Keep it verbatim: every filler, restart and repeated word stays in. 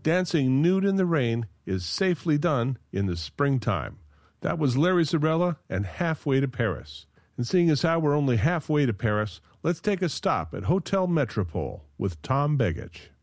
dancing nude in the rain is safely done in the springtime. That was Larry Zarella and Halfway to Paris. And seeing as how we're only halfway to Paris, let's take a stop at Hotel Metropole with Tom Begich.